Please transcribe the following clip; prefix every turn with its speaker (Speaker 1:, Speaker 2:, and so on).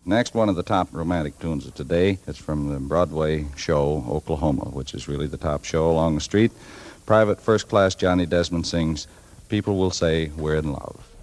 Speaker 1: Next, one of the top romantic tunes of today. It's from the Broadway show Oklahoma, which is really the top show along the street. Private First Class Johnny Desmond sings, "People Will Say We're in Love."